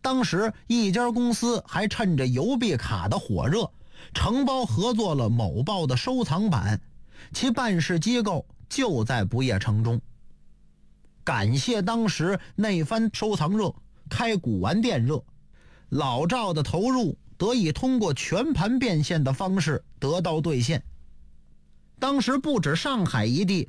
当时一家公司还趁着邮币卡的火热，承包合作了某报的收藏版，其办事机构就在不夜城中。感谢当时那番收藏热，开古玩店热，老赵的投入得以通过全盘变现的方式得到兑现。当时不止上海一地，